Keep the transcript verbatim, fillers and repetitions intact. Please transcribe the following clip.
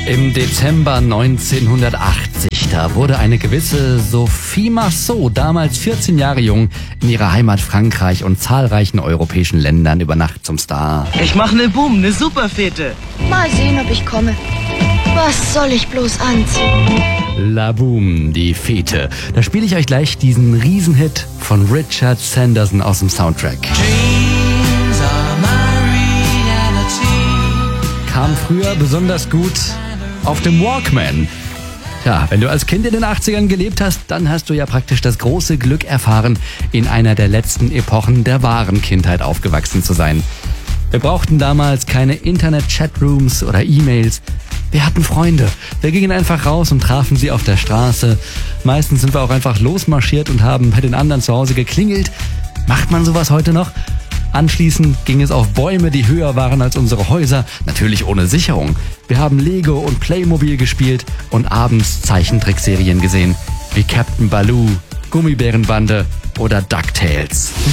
Im Dezember neunzehnhundertachtzig, da wurde eine gewisse Sophie Marceau, damals vierzehn Jahre jung, in ihrer Heimat Frankreich und zahlreichen europäischen Ländern über Nacht zum Star. Ich mach ne Boom, ne Superfete. Mal sehen, ob ich komme. Was soll ich bloß anziehen? La Boom, die Fete. Da spiele ich euch gleich diesen Riesenhit von Richard Sanderson aus dem Soundtrack. Kam früher besonders gut auf dem Walkman. Ja, wenn du als Kind in den achtzigern gelebt hast, dann hast du ja praktisch das große Glück erfahren, in einer der letzten Epochen der wahren Kindheit aufgewachsen zu sein. Wir brauchten damals keine Internet-Chatrooms oder E-Mails. Wir hatten Freunde. Wir gingen einfach raus und trafen sie auf der Straße. Meistens sind wir auch einfach losmarschiert und haben bei den anderen zu Hause geklingelt. Macht man sowas heute noch? Anschließend ging es auf Bäume, die höher waren als unsere Häuser, natürlich ohne Sicherung. Wir haben Lego und Playmobil gespielt und abends Zeichentrickserien gesehen, wie Captain Baloo, Gummibärenbande oder DuckTales.